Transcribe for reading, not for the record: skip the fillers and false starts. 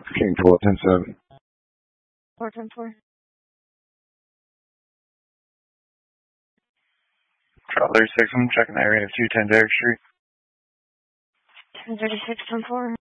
King 410-7. 410-4. Trial 36, I'm checking that area of 210 Derrick Street. 1036-10-4.